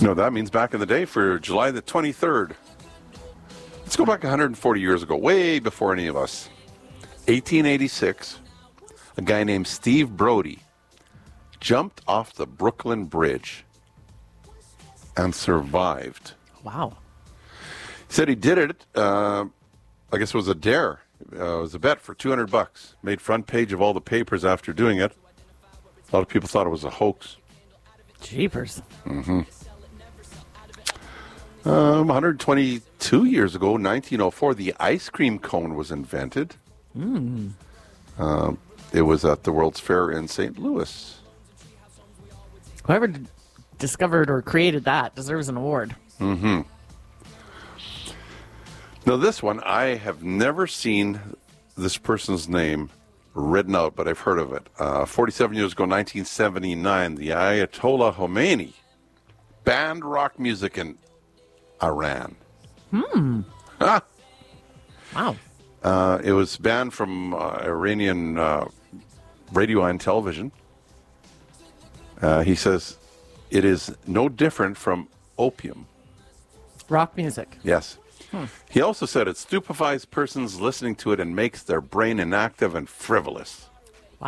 No, that means back in the day for July the 23rd. Let's go back 140 years ago, way before any of us. 1886, a guy named Steve Brody jumped off the Brooklyn Bridge and survived. Wow. He said he did it, I guess it was a dare. It was a bet for $200. Made front page of all the papers after doing it. A lot of people thought it was a hoax. Jeepers. 122 years ago, 1904, the ice cream cone was invented. It was at the World's Fair in St. Louis. Whoever discovered or created that deserves an award. Now, this one, I have never seen this person's name written out, but I've heard of it. 47 years ago, 1979, the Ayatollah Khomeini banned rock music in Iran. Wow. It was banned from Iranian radio and television. He says it is no different from opium. Rock music. Yes. He also said it stupefies persons listening to it and makes their brain inactive and frivolous.